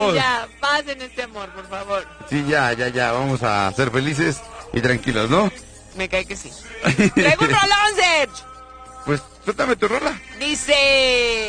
Ya, pasen este amor, por favor. Sí, ya, vamos a ser felices y tranquilos, ¿no? Me cae que sí. ¡Traigo un rolón, Serge! Pues, suéltame tu rola. Dice...